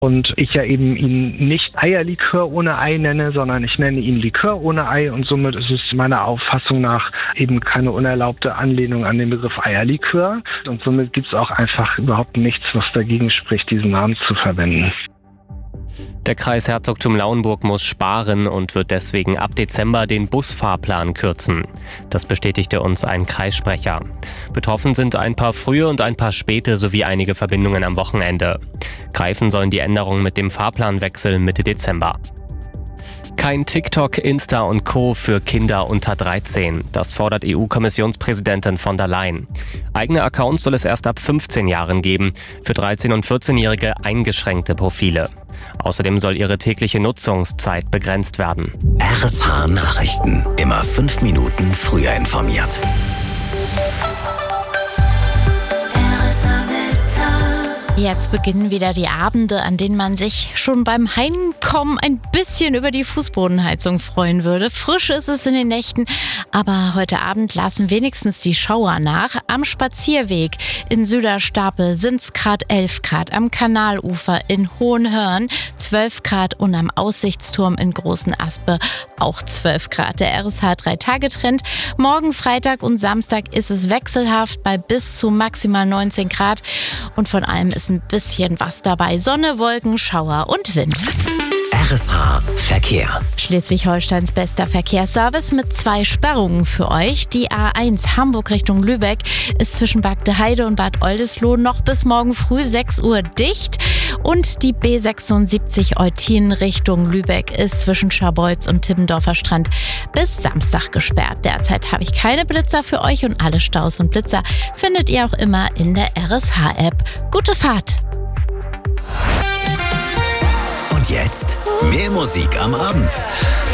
Und ich ja eben ihn nicht Eierlikör ohne Ei nenne, sondern ich nenne ihn Likör ohne Ei und somit ist es meiner Auffassung nach eben keine unerlaubte Anlehnung an den Begriff Eierlikör. Und somit gibt es auch einfach überhaupt nichts, was dagegen spricht, diesen Namen zu verwenden. Der Kreis Herzogtum Lauenburg muss sparen und wird deswegen ab Dezember den Busfahrplan kürzen. Das bestätigte uns ein Kreissprecher. Betroffen sind ein paar frühe und ein paar späte sowie einige Verbindungen am Wochenende. Greifen sollen die Änderungen mit dem Fahrplanwechsel Mitte Dezember. Kein TikTok, Insta und Co. für Kinder unter 13. Das fordert EU-Kommissionspräsidentin von der Leyen. Eigene Accounts soll es erst ab 15 Jahren geben, für 13- und 14-Jährige eingeschränkte Profile. Außerdem soll ihre tägliche Nutzungszeit begrenzt werden. RSH Nachrichten. Immer 5 Minuten früher informiert. Jetzt beginnen wieder die Abende, an denen man sich schon beim Heimkommen ein bisschen über die Fußbodenheizung freuen würde. Frisch ist es in den Nächten, aber heute Abend lassen wenigstens die Schauer nach. Am Spazierweg in Süderstapel sind es gerade 11 Grad, am Kanalufer in Hohenhörn 12 Grad und am Aussichtsturm in Großen Aspe auch 12 Grad. Der RSH 3-Tage-Trend. Morgen Freitag und Samstag ist es wechselhaft bei bis zu maximal 19 Grad und von allem ist ein bisschen was dabei. Sonne, Wolken, Schauer und Wind. RSH Verkehr. Schleswig-Holsteins bester Verkehrsservice mit 2 Sperrungen für euch. Die A1 Hamburg Richtung Lübeck ist zwischen Bagdeheide und Bad Oldesloe noch bis morgen früh 6 Uhr dicht. Und die B76 Eutin Richtung Lübeck ist zwischen Scharbeutz und Timmendorfer Strand bis Samstag gesperrt. Derzeit habe ich keine Blitzer für euch und alle Staus und Blitzer findet ihr auch immer in der RSH-App. Gute Fahrt! Und jetzt mehr Musik am Abend.